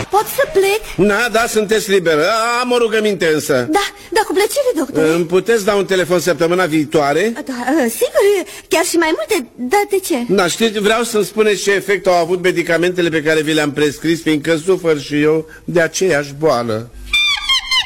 pot să plec? Da, sunteți liberă. Am o rugăminte însă. Da, cu plăcere, doctore. Îmi puteți da un telefon săptămâna viitoare? Da, sigur, chiar și mai multe. Dar de ce? Da, știți, vreau să-mi spuneți ce efect au avut medicamentele pe care vi le-am prescris, fiindcă sufăr și eu de aceeași boală.